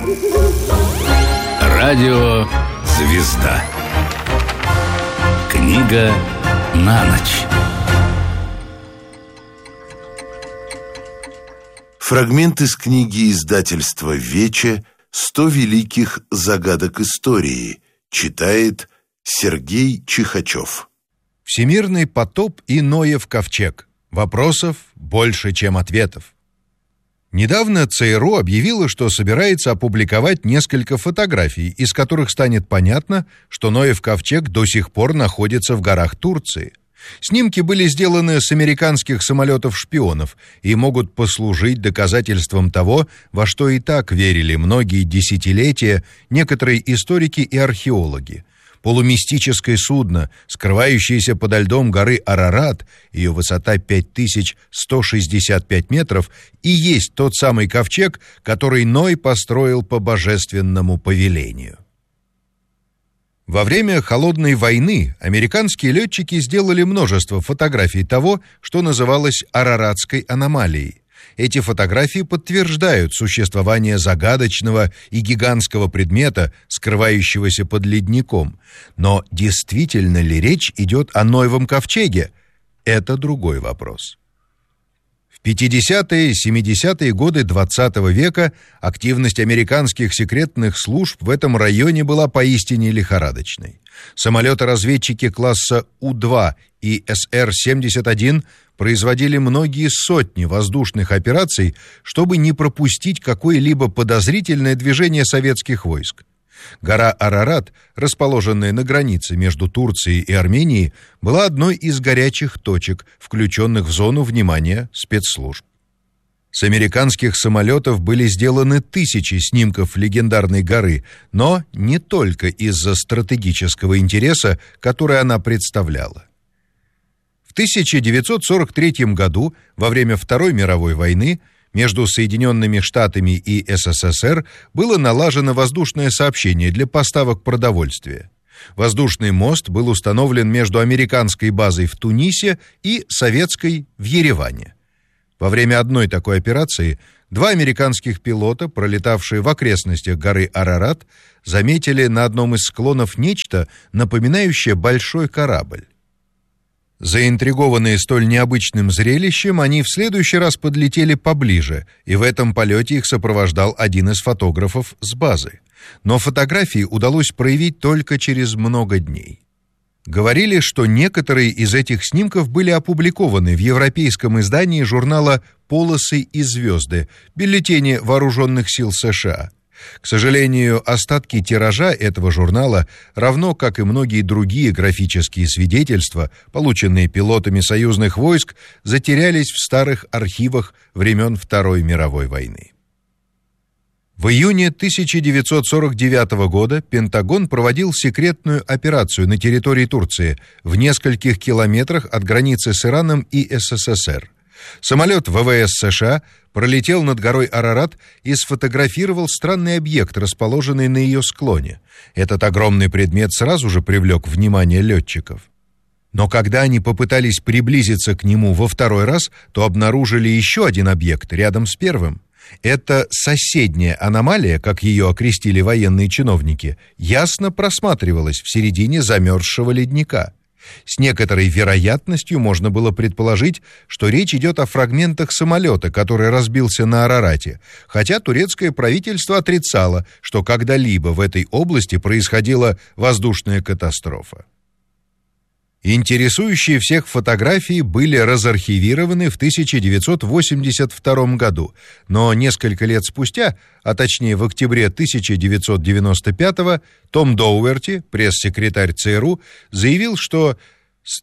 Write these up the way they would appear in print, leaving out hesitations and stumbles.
Радио «Звезда». Книга на ночь. Фрагмент из книги издательства «Вече» «100 великих загадок истории». Читает Сергей Чихачев. Всемирный потоп и Ноев ковчег. Вопросов больше, чем ответов. Недавно ЦРУ объявила, что собирается опубликовать несколько фотографий, из которых станет понятно, что Ноев ковчег до сих пор находится в горах Турции. Снимки были сделаны с американских самолетов-шпионов и могут послужить доказательством того, во что и так верили многие десятилетия некоторые историки и археологи. Полумистическое судно, скрывающееся подо льдом горы Арарат, ее высота 5165 метров, и есть тот самый ковчег, который Ной построил по божественному повелению. Во время Холодной войны американские летчики сделали множество фотографий того, что называлось Араратской аномалией. Эти фотографии подтверждают существование загадочного и гигантского предмета, скрывающегося под ледником. Но действительно ли речь идет о Ноевом ковчеге? Это другой вопрос. В 50-е и 70-е годы XX века активность американских секретных служб в этом районе была поистине лихорадочной. Самолеты-разведчики класса У-2 и СР-71 производили многие сотни воздушных операций, чтобы не пропустить какое-либо подозрительное движение советских войск. Гора Арарат, расположенная на границе между Турцией и Арменией, была одной из горячих точек, включенных в зону внимания спецслужб. С американских самолетов были сделаны тысячи снимков легендарной горы, но не только из-за стратегического интереса, который она представляла. В 1943 году, во время Второй мировой войны, между Соединенными Штатами и СССР было налажено воздушное сообщение для поставок продовольствия. Воздушный мост был установлен между американской базой в Тунисе и советской в Ереване. Во время одной такой операции два американских пилота, пролетавшие в окрестностях горы Арарат, заметили на одном из склонов нечто, напоминающее большой корабль. Заинтригованные столь необычным зрелищем, они в следующий раз подлетели поближе, и в этом полете их сопровождал один из фотографов с базы. Но фотографии удалось проявить только через много дней. Говорили, что некоторые из этих снимков были опубликованы в европейском издании журнала «Полосы и звезды», бюллетене Вооруженных сил США. К сожалению, остатки тиража этого журнала, равно как и многие другие графические свидетельства, полученные пилотами союзных войск, затерялись в старых архивах времен Второй мировой войны. В июне 1949 года Пентагон проводил секретную операцию на территории Турции в нескольких километрах от границы с Ираном и СССР. Самолет ВВС США пролетел над горой Арарат и сфотографировал странный объект, расположенный на ее склоне. Этот огромный предмет сразу же привлек внимание летчиков. Но когда они попытались приблизиться к нему во второй раз, то обнаружили еще один объект рядом с первым. Эта соседняя аномалия, как ее окрестили военные чиновники, ясно просматривалась в середине замерзшего ледника. С некоторой вероятностью можно было предположить, что речь идет о фрагментах самолета, который разбился на Арарате, хотя турецкое правительство отрицало, что когда-либо в этой области происходила воздушная катастрофа. Интересующие всех фотографии были разархивированы в 1982 году, но несколько лет спустя, а точнее в октябре 1995, Том Доуэрти, пресс-секретарь ЦРУ, заявил, что с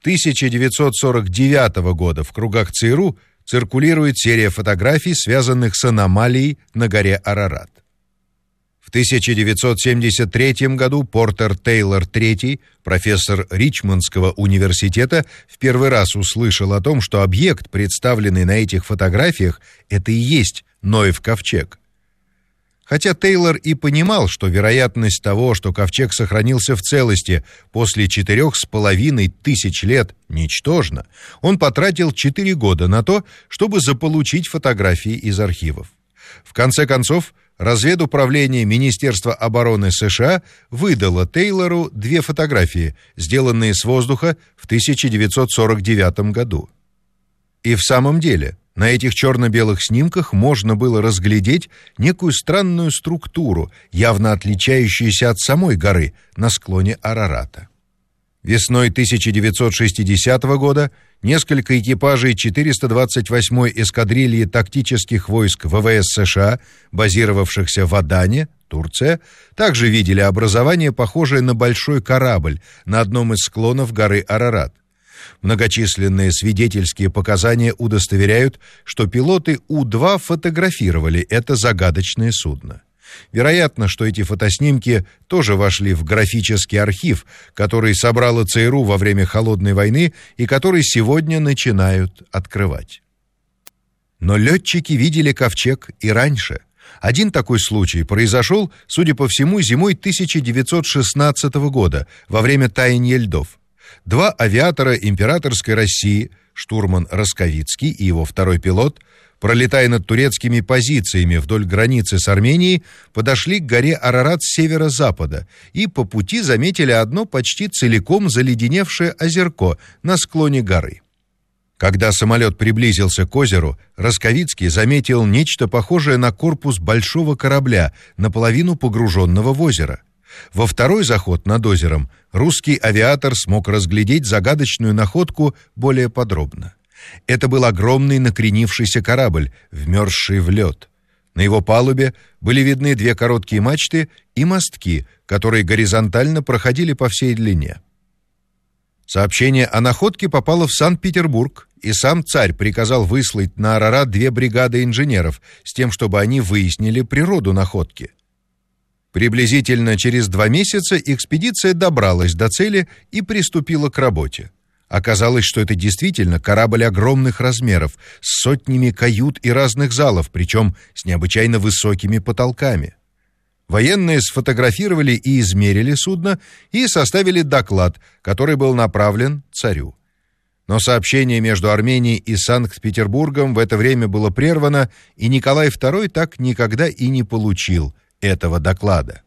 1949 года в кругах ЦРУ циркулирует серия фотографий, связанных с аномалией на горе Арарат. В 1973 году Портер Тейлор III, профессор Ричмондского университета, в первый раз услышал о том, что объект, представленный на этих фотографиях, это и есть Ноев ковчег. Хотя Тейлор и понимал, что вероятность того, что ковчег сохранился в целости после 4500 лет, ничтожна, он потратил 4 года на то, чтобы заполучить фотографии из архивов. В конце концов, разведуправление Министерства обороны США выдало Тейлору 2 фотографии, сделанные с воздуха в 1949 году. И в самом деле, на этих черно-белых снимках можно было разглядеть некую странную структуру, явно отличающуюся от самой горы на склоне Арарата. Весной 1960 года несколько экипажей 428-й эскадрильи тактических войск ВВС США, базировавшихся в Адане, Турция, также видели образование, похожее на большой корабль на одном из склонов горы Арарат. Многочисленные свидетельские показания удостоверяют, что пилоты У-2 фотографировали это загадочное судно. Вероятно, что эти фотоснимки тоже вошли в графический архив, который собрала ЦРУ во время Холодной войны и который сегодня начинают открывать. Но летчики видели ковчег и раньше. Один такой случай произошел, судя по всему, зимой 1916 года, во время таяния льдов. 2 авиатора императорской России, штурман Росковицкий и его второй пилот, пролетая над турецкими позициями вдоль границы с Арменией, подошли к горе Арарат с северо-запада и по пути заметили одно почти целиком заледеневшее озерко на склоне горы. Когда самолет приблизился к озеру, Росковицкий заметил нечто похожее на корпус большого корабля, наполовину погруженного в озеро. Во второй заход над озером русский авиатор смог разглядеть загадочную находку более подробно. Это был огромный накренившийся корабль, вмерзший в лед. На его палубе были видны 2 короткие мачты и мостки, которые горизонтально проходили по всей длине. Сообщение о находке попало в Санкт-Петербург, и сам царь приказал выслать на Арарат 2 бригады инженеров с тем, чтобы они выяснили природу находки. Приблизительно через 2 месяца экспедиция добралась до цели и приступила к работе. Оказалось, что это действительно корабль огромных размеров, с сотнями кают и разных залов, причем с необычайно высокими потолками. Военные сфотографировали и измерили судно и составили доклад, который был направлен царю. Но сообщение между Арменией и Санкт-Петербургом в это время было прервано, и Николай II так никогда и не получил этого доклада.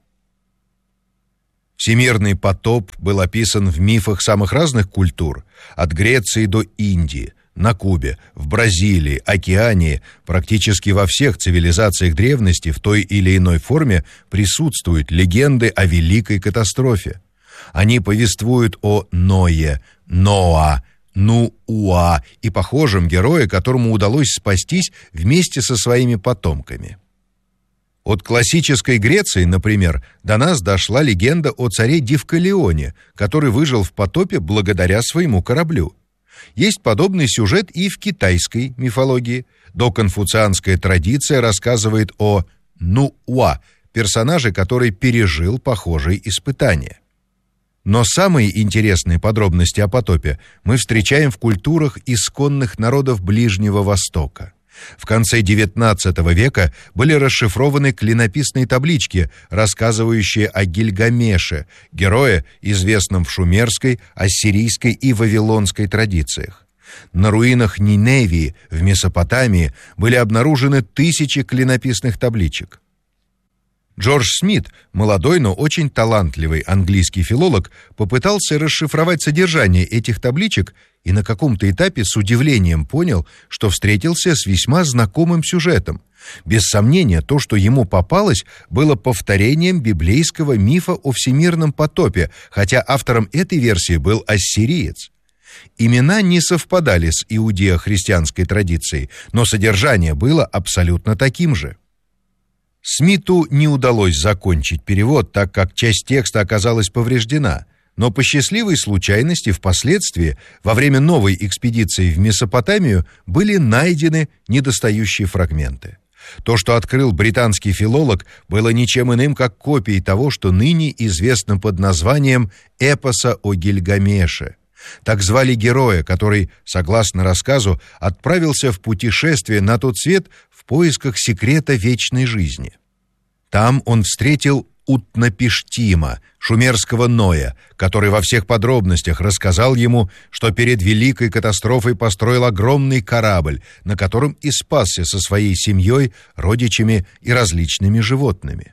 Всемирный потоп был описан в мифах самых разных культур, от Греции до Индии, на Кубе, в Бразилии, Океании, практически во всех цивилизациях древности в той или иной форме присутствуют легенды о великой катастрофе. Они повествуют о Ное, Ноа, Нууа и похожем герое, которому удалось спастись вместе со своими потомками. От классической Греции, например, до нас дошла легенда о царе Девкалионе, который выжил в потопе благодаря своему кораблю. Есть подобный сюжет и в китайской мифологии. Доконфуцианская традиция рассказывает о Нууа, персонаже, который пережил похожие испытания. Но самые интересные подробности о потопе мы встречаем в культурах исконных народов Ближнего Востока. В конце XIX века были расшифрованы клинописные таблички, рассказывающие о Гильгамеше, герое, известном в шумерской, ассирийской и вавилонской традициях. На руинах Ниневии в Месопотамии были обнаружены тысячи клинописных табличек. Джордж Смит, молодой, но очень талантливый английский филолог, попытался расшифровать содержание этих табличек и на каком-то этапе с удивлением понял, что встретился с весьма знакомым сюжетом. Без сомнения, то, что ему попалось, было повторением библейского мифа о всемирном потопе, хотя автором этой версии был ассириец. Имена не совпадали с иудео-христианской традицией, но содержание было абсолютно таким же. Смиту не удалось закончить перевод, так как часть текста оказалась повреждена, но по счастливой случайности впоследствии, во время новой экспедиции в Месопотамию, были найдены недостающие фрагменты. То, что открыл британский филолог, было ничем иным, как копией того, что ныне известно под названием «Эпоса о Гильгамеше». Так звали героя, который, согласно рассказу, отправился в путешествие на тот свет в поисках секрета вечной жизни. Там он встретил Утнапиштима, шумерского Ноя, который во всех подробностях рассказал ему, что перед великой катастрофой построил огромный корабль, на котором и спасся со своей семьей, родичами и различными животными.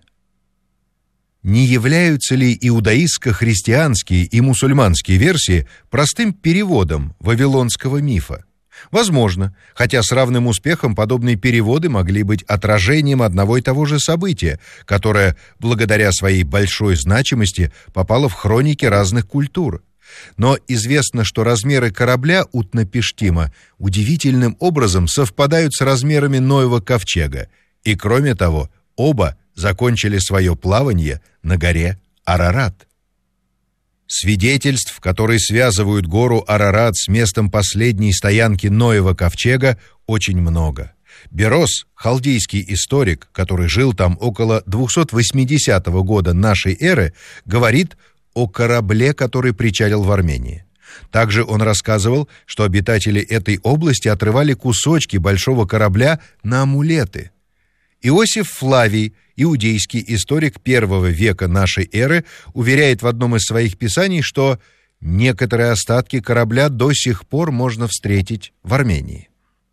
Не являются ли иудаистско-христианские и мусульманские версии простым переводом вавилонского мифа? Возможно, хотя с равным успехом подобные переводы могли быть отражением одного и того же события, которое, благодаря своей большой значимости, попало в хроники разных культур. Но известно, что размеры корабля Утнапиштима удивительным образом совпадают с размерами Ноева ковчега, и, кроме того, оба закончили свое плавание на горе Арарат. Свидетельств, которые связывают гору Арарат с местом последней стоянки Ноева ковчега, очень много. Берос, халдейский историк, который жил там около 280 года нашей эры, говорит о корабле, который причалил в Армении. Также он рассказывал, что обитатели этой области отрывали кусочки большого корабля на амулеты. Иосиф Флавий, иудейский историк I века нашей эры, уверяет в одном из своих писаний, что некоторые остатки корабля до сих пор можно встретить в Армении.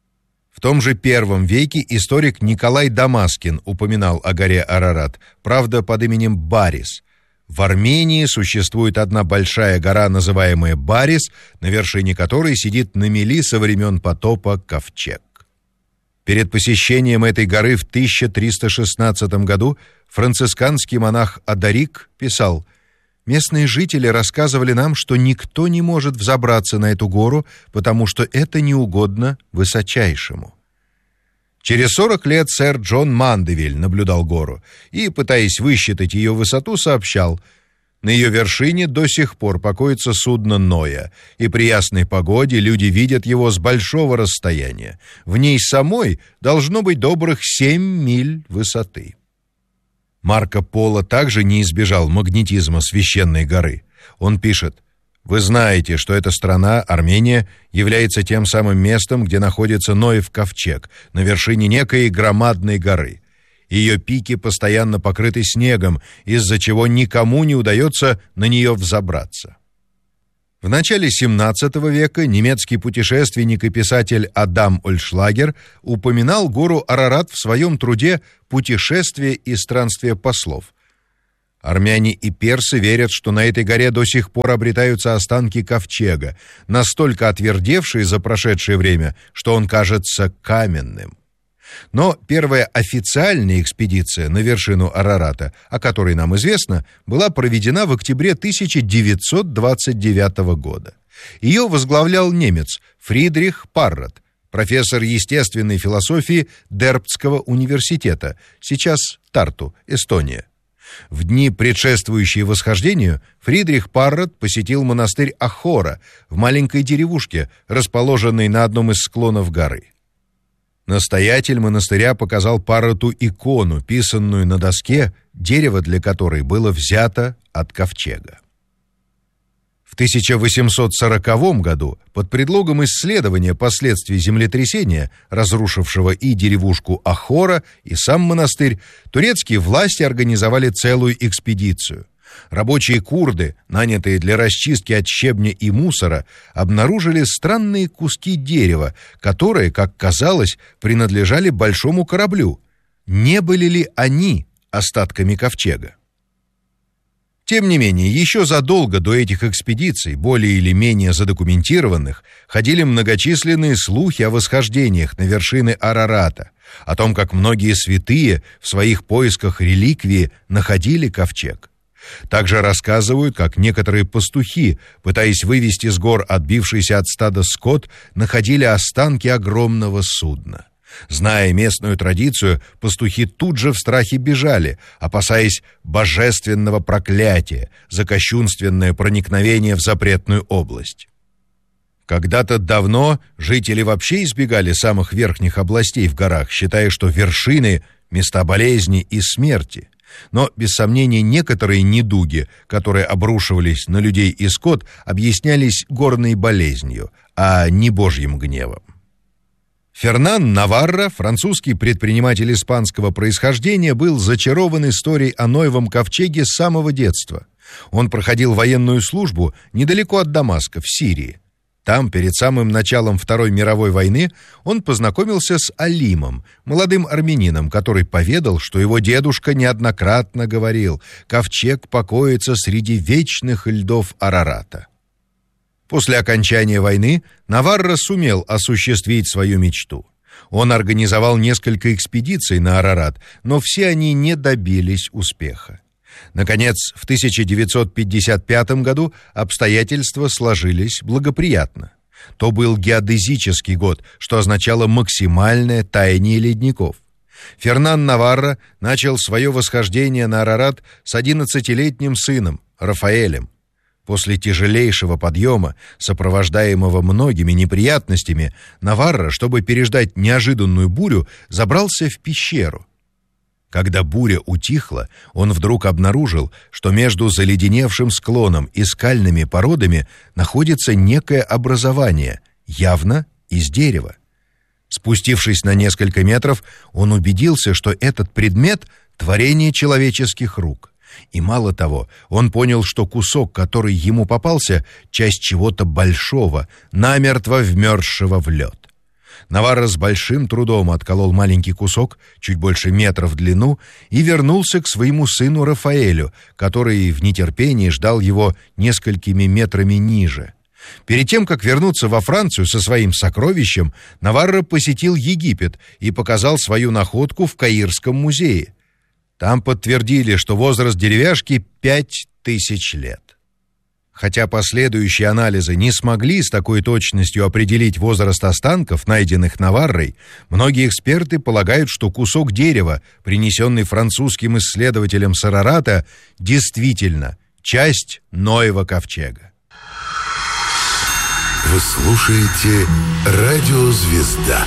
В том же I веке историк Николай Дамаскин упоминал о горе Арарат, правда, под именем Барис. В Армении существует одна большая гора, называемая Барис, на вершине которой сидит на мели со времен потопа ковчег. Перед посещением этой горы в 1316 году францисканский монах Адарик писал: «Местные жители рассказывали нам, что никто не может взобраться на эту гору, потому что это неугодно высочайшему». Через 40 лет сэр Джон Мандевиль наблюдал гору и, пытаясь высчитать ее высоту, сообщал: на ее вершине до сих пор покоится судно Ноя, и при ясной погоде люди видят его с большого расстояния. В ней самой должно быть добрых 7 миль высоты. Марко Поло также не избежал магнетизма священной горы. Он пишет: «Вы знаете, что эта страна, Армения, является тем самым местом, где находится Ноев ковчег, на вершине некой громадной горы. Ее пики постоянно покрыты снегом, из-за чего никому не удается на нее взобраться». В начале XVII века немецкий путешественник и писатель Адам Ольшлагер упоминал гору Арарат в своем труде «Путешествие и странствие послов». Армяне и персы верят, что на этой горе до сих пор обретаются останки ковчега, настолько отвердевшие за прошедшее время, что он кажется каменным. Но первая официальная экспедиция на вершину Арарата, о которой нам известно, была проведена в октябре 1929 года. Ее возглавлял немец Фридрих Паррот, профессор естественной философии Дербцкого университета, сейчас Тарту, Эстония. В дни, предшествующие восхождению, Фридрих Паррот посетил монастырь Ахора в маленькой деревушке, расположенной на одном из склонов горы. Настоятель монастыря показал Парроту икону, писанную на доске, дерево для которой было взято от ковчега. В 1840 году под предлогом исследования последствий землетрясения, разрушившего и деревушку Ахора, и сам монастырь, турецкие власти организовали целую экспедицию. Рабочие курды, нанятые для расчистки от щебня и мусора, обнаружили странные куски дерева, которые, как казалось, принадлежали большому кораблю. Не были ли они остатками ковчега? Тем не менее, еще задолго до этих экспедиций, более или менее задокументированных, ходили многочисленные слухи о восхождениях на вершины Арарата, о том, как многие святые в своих поисках реликвии находили ковчег. Также рассказывают, как некоторые пастухи, пытаясь вывести с гор отбившийся от стада скот, находили останки огромного судна. Зная местную традицию, пастухи тут же в страхе бежали, опасаясь божественного проклятия за кощунственное проникновение в запретную область. Когда-то давно жители вообще избегали самых верхних областей в горах, считая, что вершины — места болезни и смерти. Но, без сомнения, некоторые недуги, которые обрушивались на людей и скот, объяснялись горной болезнью, а не Божьим гневом. Фернан Наварро, французский предприниматель испанского происхождения, был зачарован историей о Ноевом ковчеге с самого детства. Он проходил военную службу недалеко от Дамаска, в Сирии. Там, перед самым началом Второй мировой войны, он познакомился с Алимом, молодым армянином, который поведал, что его дедушка неоднократно говорил: «Ковчег покоится среди вечных льдов Арарата». После окончания войны Наварро сумел осуществить свою мечту. Он организовал несколько экспедиций на Арарат, но все они не добились успеха. Наконец, в 1955 году обстоятельства сложились благоприятно. То был геодезический год, что означало максимальное таяние ледников. Фернан Наварро начал свое восхождение на Арарат с 11-летним сыном Рафаэлем. После тяжелейшего подъема, сопровождаемого многими неприятностями, Наварро, чтобы переждать неожиданную бурю, забрался в пещеру. Когда буря утихла, он вдруг обнаружил, что между заледеневшим склоном и скальными породами находится некое образование, явно из дерева. Спустившись на несколько метров, он убедился, что этот предмет — творение человеческих рук. И мало того, он понял, что кусок, который ему попался, часть чего-то большого, намертво вмерзшего в лед. Наварро с большим трудом отколол маленький кусок, чуть больше метра в длину, и вернулся к своему сыну Рафаэлю, который в нетерпении ждал его несколькими метрами ниже. Перед тем, как вернуться во Францию со своим сокровищем, Наварро посетил Египет и показал свою находку в Каирском музее. Там подтвердили, что возраст деревяшки 5000 лет. Хотя последующие анализы не смогли с такой точностью определить возраст останков, найденных Наваррой, многие эксперты полагают, что кусок дерева, принесенный французским исследователем с Арарата, действительно часть Ноева ковчега. Вы слушаете «Радио Звезда».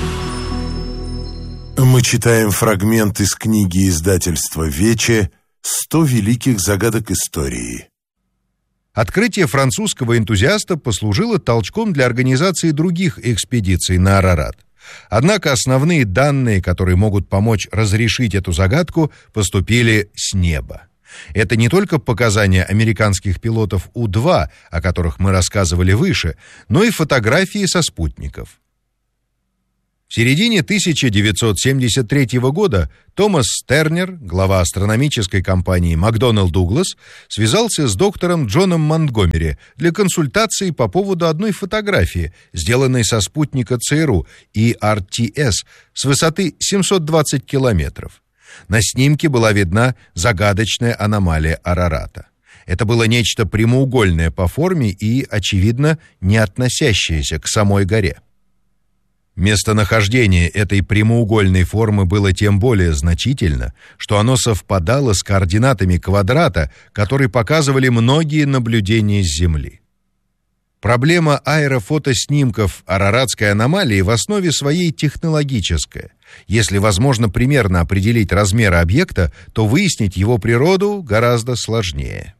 Мы читаем фрагмент из книги издательства «Вече» «100 великих загадок истории». Открытие французского энтузиаста послужило толчком для организации других экспедиций на Арарат. Однако основные данные, которые могут помочь разрешить эту загадку, поступили с неба. Это не только показания американских пилотов У-2, о которых мы рассказывали выше, но и фотографии со спутников. В середине 1973 года Томас Тернер, глава астрономической компании «Макдоналл Дуглас», связался с доктором Джоном Монтгомери для консультации по поводу одной фотографии, сделанной со спутника ЦРУ ERTS с высоты 720 километров. На снимке была видна загадочная аномалия Арарата. Это было нечто прямоугольное по форме и, очевидно, не относящееся к самой горе. Местонахождение этой прямоугольной формы было тем более значительно, что оно совпадало с координатами квадрата, которые показывали многие наблюдения с Земли. Проблема аэрофотоснимков араратской аномалии в основе своей технологическая. Если возможно примерно определить размеры объекта, то выяснить его природу гораздо сложнее.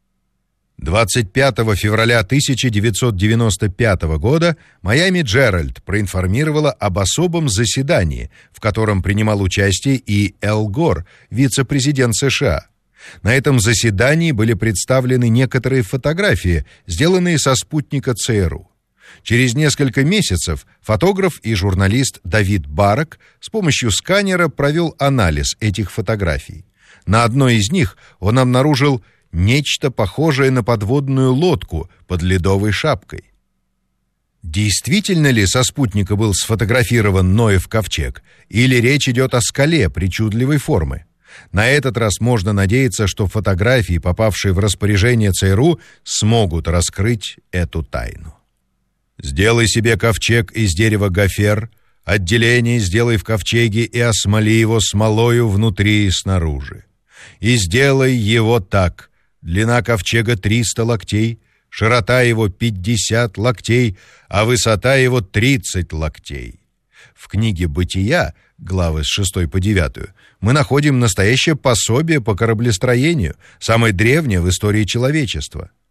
25 февраля 1995 года Miami Herald проинформировала об особом заседании, в котором принимал участие и Эл Гор, вице-президент США. На этом заседании были представлены некоторые фотографии, сделанные со спутника ЦРУ. Через несколько месяцев фотограф и журналист Давид Барак с помощью сканера провел анализ этих фотографий. На одной из них он обнаружил нечто похожее на подводную лодку под ледовой шапкой. Действительно ли со спутника был сфотографирован Ноев ковчег, или речь идет о скале причудливой формы? На этот раз можно надеяться, что фотографии, попавшие в распоряжение ЦРУ, смогут раскрыть эту тайну. Сделай себе ковчег из дерева гофер, отделение сделай в ковчеге и осмоли его смолою внутри и снаружи. И сделай его так: длина ковчега 300 локтей, широта его 50 локтей, а высота его 30 локтей. В книге «Бытия», главы с 6 по 9, мы находим настоящее пособие по кораблестроению, самое древнее в истории человечества.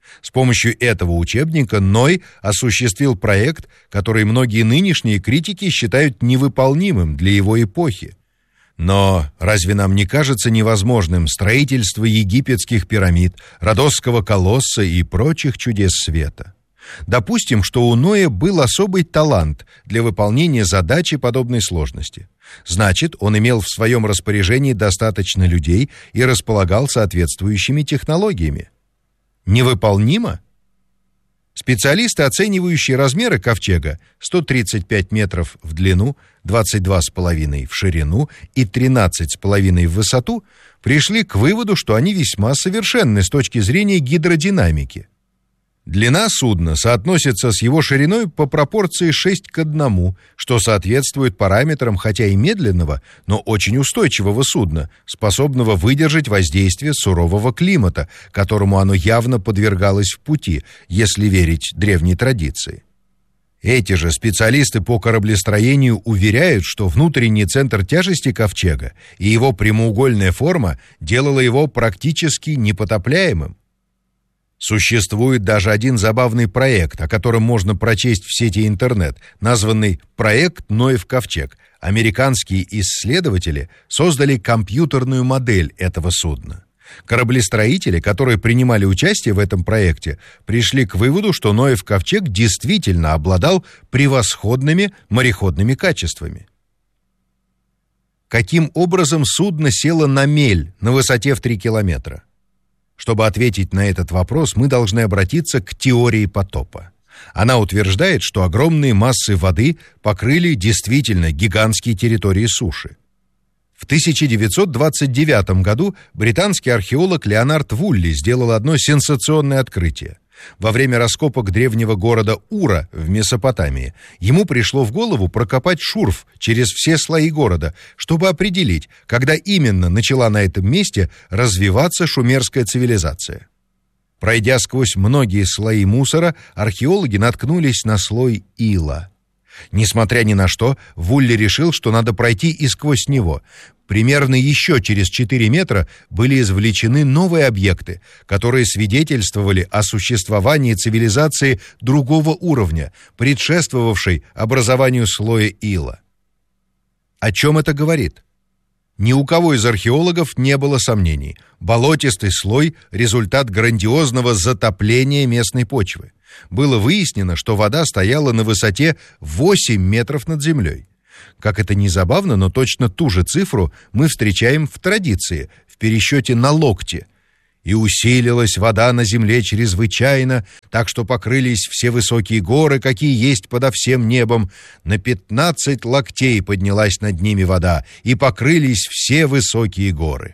С помощью этого учебника Ной осуществил проект, который многие нынешние критики считают невыполнимым для его эпохи. Но разве нам не кажется невозможным строительство египетских пирамид, Родосского колосса и прочих чудес света? Допустим, что у Ноя был особый талант для выполнения задачи подобной сложности. Значит, он имел в своем распоряжении достаточно людей и располагал соответствующими технологиями. Невыполнимо? Специалисты, оценивающие размеры ковчега 135 метров в длину, 22,5 в ширину и 13,5 в высоту, пришли к выводу, что они весьма совершенны с точки зрения гидродинамики. Длина судна соотносится с его шириной по пропорции 6:1, что соответствует параметрам хотя и медленного, но очень устойчивого судна, способного выдержать воздействие сурового климата, которому оно явно подвергалось в пути, если верить древней традиции. Эти же специалисты по кораблестроению уверяют, что внутренний центр тяжести ковчега и его прямоугольная форма делала его практически непотопляемым. Существует даже один забавный проект, о котором можно прочесть в сети интернет, названный «Проект Ноев ковчег». Американские исследователи создали компьютерную модель этого судна. Кораблестроители, которые принимали участие в этом проекте, пришли к выводу, что Ноев ковчег действительно обладал превосходными мореходными качествами. Каким образом судно село на мель на высоте в 3 километра? Чтобы ответить на этот вопрос, мы должны обратиться к теории потопа. Она утверждает, что огромные массы воды покрыли действительно гигантские территории суши. В 1929 году британский археолог Леонард Вулли сделал одно сенсационное открытие. Во время раскопок древнего города Ура в Месопотамии ему пришло в голову прокопать шурф через все слои города, чтобы определить, когда именно начала на этом месте развиваться шумерская цивилизация. Пройдя сквозь многие слои мусора, археологи наткнулись на слой ила. Несмотря ни на что, Вулли решил, что надо пройти и сквозь него. Примерно еще через 4 метра были извлечены новые объекты, которые свидетельствовали о существовании цивилизации другого уровня, предшествовавшей образованию слоя ила. О чем это говорит? Ни у кого из археологов не было сомнений. Болотистый слой – результат грандиозного затопления местной почвы. Было выяснено, что вода стояла на высоте 8 метров над землей. Как это ни забавно, но точно ту же цифру мы встречаем в традиции, в пересчете на локти. И усилилась вода на земле чрезвычайно, так что покрылись все высокие горы, какие есть подо всем небом. На 15 локтей поднялась над ними вода, и покрылись все высокие горы.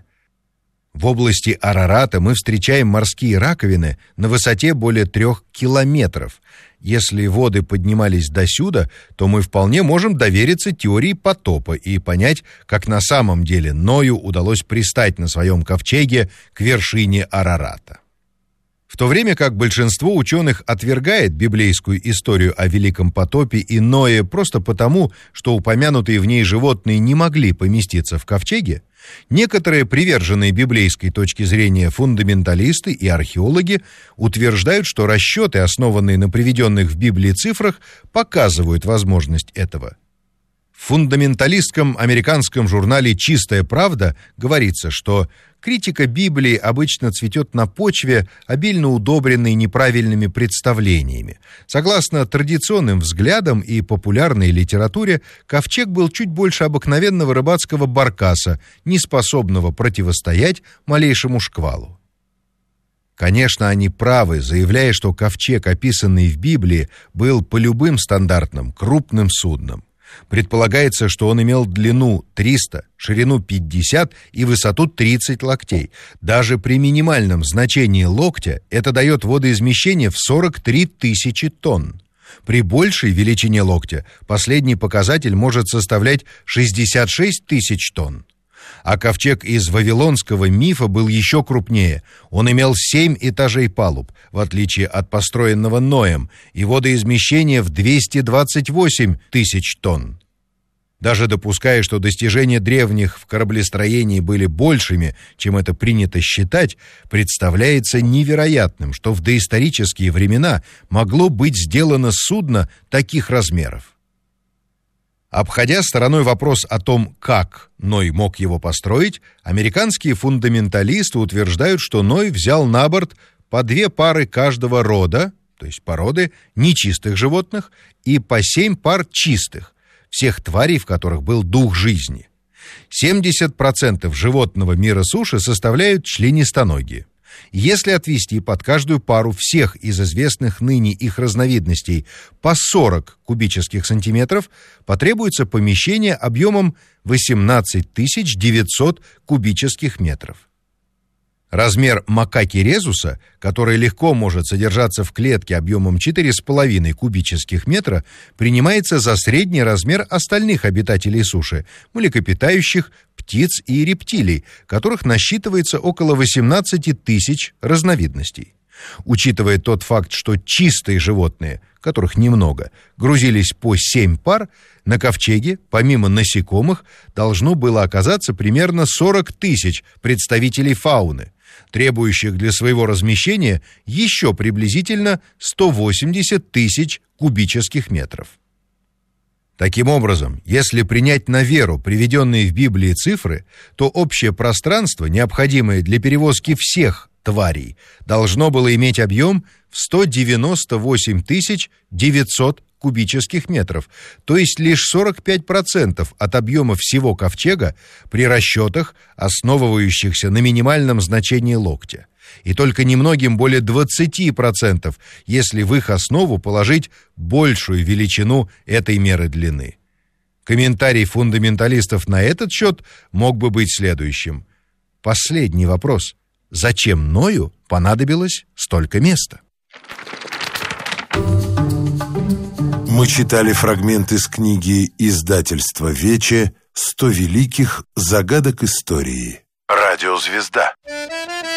В области Арарата мы встречаем морские раковины на высоте более 3 километров. Если воды поднимались досюда, то мы вполне можем довериться теории потопа и понять, как на самом деле Ною удалось пристать на своем ковчеге к вершине Арарата. В то время как большинство ученых отвергает библейскую историю о Великом потопе и Ное просто потому, что упомянутые в ней животные не могли поместиться в ковчеге, некоторые приверженные библейской точки зрения фундаменталисты и археологи утверждают, что расчеты, основанные на приведенных в Библии цифрах, показывают возможность этого. В фундаменталистском американском журнале «Чистая правда» говорится, что критика Библии обычно цветет на почве, обильно удобренной неправильными представлениями. Согласно традиционным взглядам и популярной литературе, ковчег был чуть больше обыкновенного рыбацкого баркаса, не способного противостоять малейшему шквалу. Конечно, они правы, заявляя, что ковчег, описанный в Библии, был по любым стандартам крупным судном. Предполагается, что он имел длину 300, ширину 50 и высоту 30 локтей. Даже при минимальном значении локтя это дает водоизмещение в 43 тысячи тонн. При большей величине локтя последний показатель может составлять 66 тысяч тонн. А ковчег из вавилонского мифа был еще крупнее. Он имел 7 этажей палуб, в отличие от построенного Ноем, и водоизмещение в 228 тысяч тонн. Даже допуская, что достижения древних в кораблестроении были большими, чем это принято считать, представляется невероятным, что в доисторические времена могло быть сделано судно таких размеров. Обходя стороной вопрос о том, как Ной мог его построить, американские фундаменталисты утверждают, что Ной взял на борт по 2 пары каждого рода, то есть породы нечистых животных, и по 7 пар чистых, всех тварей, в которых был дух жизни. 70% животного мира суши составляют членистоногие. Если отвести под каждую пару всех из известных ныне их разновидностей по 40 кубических сантиметров, потребуется помещение объемом 18 900 кубических метров. Размер макаки резуса, который легко может содержаться в клетке объемом 4,5 кубических метра, принимается за средний размер остальных обитателей суши, млекопитающих, птиц и рептилий, которых насчитывается около 18 тысяч разновидностей. Учитывая тот факт, что чистые животные, которых немного, грузились по 7 пар, на ковчеге, помимо насекомых, должно было оказаться примерно 40 тысяч представителей фауны, требующих для своего размещения еще приблизительно 180 тысяч кубических метров. Таким образом, если принять на веру приведенные в Библии цифры, то общее пространство, необходимое для перевозки всех тварей, должно было иметь объем в 198 900 кубических метров, то есть лишь 45% от объема всего ковчега при расчетах, основывающихся на минимальном значении локтя, и только немногим более 20%, если в их основу положить большую величину этой меры длины. Комментарий фундаменталистов на этот счет мог бы быть следующим. Последний вопрос. Зачем Ною понадобилось столько места? Мы читали фрагмент из книги издательства «Вече» «100 великих загадок истории». Радиозвезда.